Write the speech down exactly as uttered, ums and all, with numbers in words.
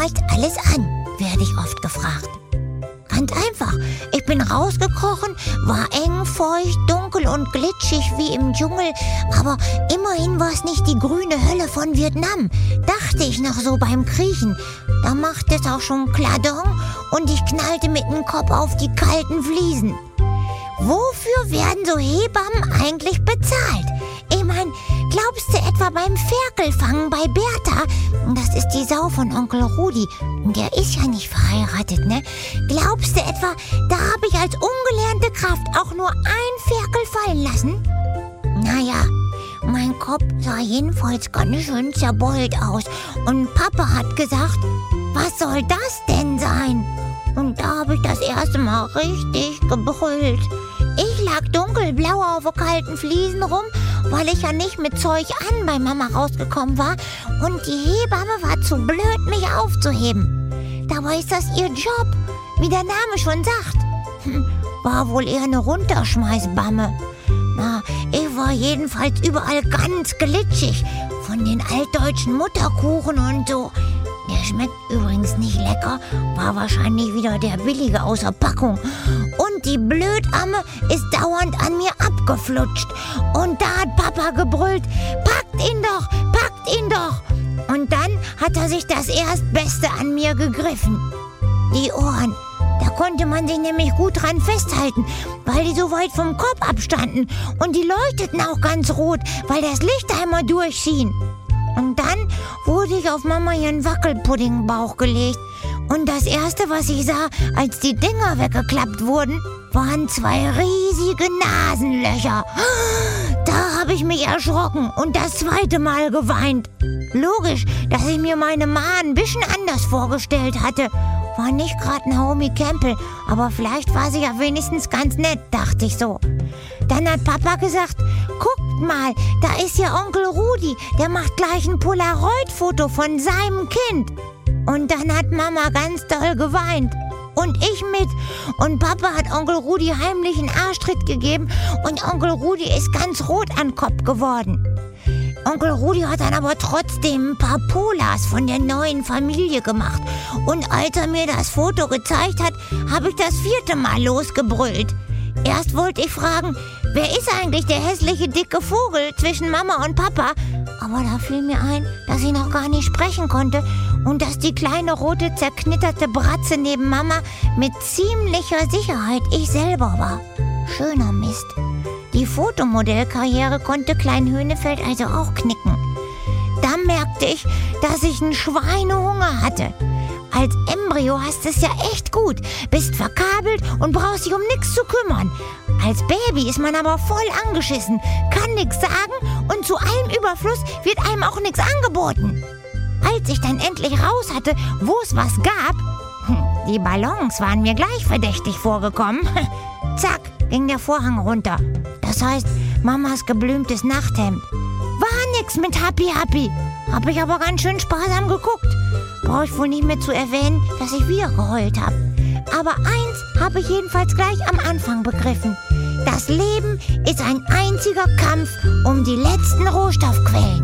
damals alles an, werde ich oft gefragt. Ganz einfach. Ich bin rausgekrochen, war eng, feucht, dunkel und glitschig wie im Dschungel. Aber immerhin war es nicht die grüne Hölle von Vietnam, dachte ich noch so beim Kriechen. Da machte es auch schon Kladong und ich knallte mit dem Kopf auf die kalten Fliesen. Wofür werden so Hebammen eigentlich bezahlt? Ich mein, glaubst du etwa beim Ferkelfangen bei Bertha, das ist die Sau von Onkel Rudi, der ist ja nicht verheiratet, ne? Glaubst du etwa, da habe ich als ungelernte Kraft auch nur ein Ferkel fallen lassen? Naja, mein Kopf sah jedenfalls ganz schön zerbeult aus und Papa hat gesagt, was soll das denn sein? Und da habe ich das erste Mal richtig gebrüllt. Ich lag dunkelblau auf kalten Fliesen rum, weil ich ja nicht mit Zeug an bei Mama rausgekommen war und die Hebamme war zu blöd, mich aufzuheben. Dabei ist das ihr Job, wie der Name schon sagt. Hm, war wohl eher eine Runterschmeißbamme. Na, ich war jedenfalls überall ganz glitschig, von den altdeutschen Mutterkuchen und so. Der schmeckt übrigens nicht lecker, war wahrscheinlich wieder der billige aus der Packung. Und die Blödamme ist dauernd an mir abgeflutscht. Und da hat Papa gebrüllt, packt ihn doch, packt ihn doch. Und dann hat er sich das Erstbeste an mir gegriffen. Die Ohren, da konnte man sich nämlich gut dran festhalten, weil die so weit vom Kopf abstanden. Und die leuchteten auch ganz rot, weil das Licht einmal durchschien. Und dann wurde ich auf Mama ihren Wackelpuddingbauch gelegt. Und das Erste, was ich sah, als die Dinger weggeklappt wurden, waren zwei riesige Nasenlöcher. Da habe ich mich erschrocken und das zweite Mal geweint. Logisch, dass ich mir meine Ma ein bisschen anders vorgestellt hatte. War nicht gerade Naomi Campbell, aber vielleicht war sie ja wenigstens ganz nett, dachte ich so. Dann hat Papa gesagt, guckt mal, da ist ja Onkel Rudi, der macht gleich ein Polaroid-Foto von seinem Kind. Und dann hat Mama ganz doll geweint. Und ich mit. Und Papa hat Onkel Rudi heimlich einen Arschtritt gegeben und Onkel Rudi ist ganz rot an den Kopf geworden. Onkel Rudi hat dann aber trotzdem ein paar Polas von der neuen Familie gemacht. Und als er mir das Foto gezeigt hat, habe ich das vierte Mal losgebrüllt. Erst wollte ich fragen, wer ist eigentlich der hässliche dicke Vogel zwischen Mama und Papa? Aber da fiel mir ein, dass ich noch gar nicht sprechen konnte und dass die kleine rote zerknitterte Bratze neben Mama mit ziemlicher Sicherheit ich selber war. Schöner Mist. Die Fotomodellkarriere konnte Klein Höhnefeld also auch knicken. Da merkte ich, dass ich einen Schweinehunger hatte. Als Embryo hast es ja echt gut, bist verkabelt und brauchst dich um nichts zu kümmern. Als Baby ist man aber voll angeschissen, kann nichts sagen und zu allem Überfluss wird einem auch nichts angeboten. Als ich dann endlich raus hatte, wo es was gab, die Ballons waren mir gleich verdächtig vorgekommen. Zack, ging der Vorhang runter. Das heißt, Mamas geblümtes Nachthemd. War nix mit Happy Happy. Hab ich aber ganz schön sparsam geguckt. Brauche ich wohl nicht mehr zu erwähnen, dass ich wieder geheult habe. Aber eins habe ich jedenfalls gleich am Anfang begriffen. Das Leben ist ein einziger Kampf um die letzten Rohstoffquellen.